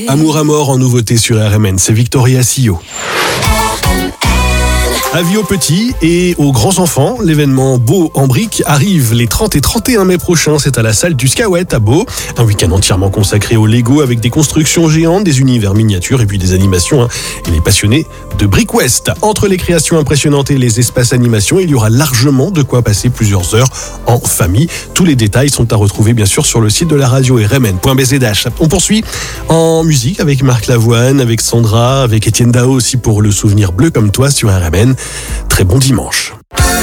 Amour à mort en nouveauté sur RMN, c'est Victoria Sio. Avis aux petits et aux grands enfants, l'événement Beau en briques arrive les 30 et 31 mai prochains. C'est à la salle du Skawet à Beau. Un week-end entièrement consacré au Lego avec des constructions géantes, des univers miniatures et puis des animations. Et les passionnés de Brick West. Entre les créations impressionnantes et les espaces animation, il y aura largement de quoi passer plusieurs heures en famille. Tous les détails sont à retrouver bien sûr sur le site de la radio rmn.bzh. On poursuit en musique avec Marc Lavoine, avec Sandra, avec Étienne Dao aussi pour le souvenir bleu comme toi sur RMN. Très bon dimanche.